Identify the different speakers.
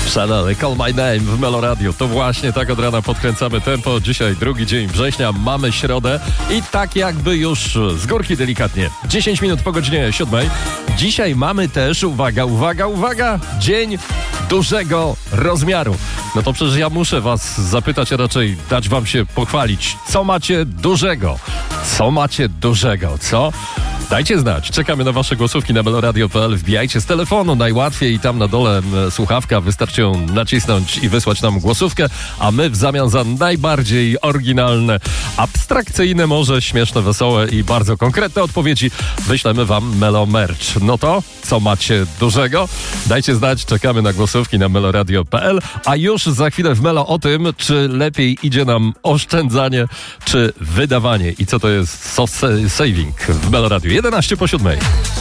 Speaker 1: Chanel, Call My Name w Melo Radio. To właśnie tak od rana podkręcamy tempo. Dzisiaj drugi dzień września, mamy środę i tak jakby już z górki delikatnie. 10 minut po godzinie 7. Dzisiaj mamy też, uwaga, dzień dużego rozmiaru. No to przecież ja muszę was zapytać, a raczej dać wam się pochwalić. Co macie dużego? Co? Dajcie znać. Czekamy na wasze głosówki na meloradio.pl. Wbijajcie z telefonu, najłatwiej i tam na dole słuchawka. Wystarczy ją nacisnąć i wysłać nam głosówkę, a my w zamian za najbardziej oryginalne, abstrakcyjne, może śmieszne, wesołe i bardzo konkretne odpowiedzi wyślemy wam Melo Merch. No to, co macie dużego? Dajcie znać, czekamy na głosówki na meloradio.pl, a już za chwilę w Melo o tym, czy lepiej idzie nam oszczędzanie, czy wydawanie i co to jest saving w Melo Radio. 11 po 7.